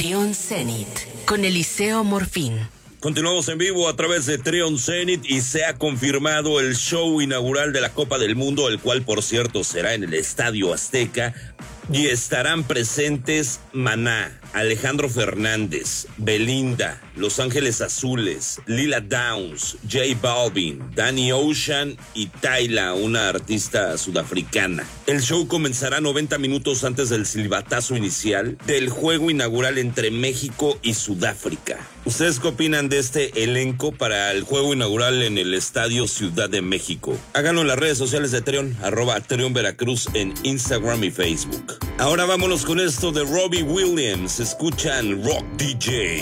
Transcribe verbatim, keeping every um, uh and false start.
Trión Zenit con Eliseo Morfín. Continuamos en vivo a través de Trión Zenit y se ha confirmado el show inaugural de la Copa del Mundo, el cual por cierto será en el Estadio Azteca, y estarán presentes Maná, Alejandro Fernández, Belinda, Los Ángeles Azules, Lila Downs, J Balvin, Danny Ocean y Tyla, una artista sudafricana. El show comenzará noventa minutos antes del silbatazo inicial del juego inaugural entre México y Sudáfrica. ¿Ustedes qué opinan de este elenco para el juego inaugural en el Estadio Ciudad de México? Háganlo en las redes sociales de Trión, arroba Trión Veracruz en Instagram y Facebook. Ahora vámonos con esto de Robbie Williams. Escuchan Rock D J.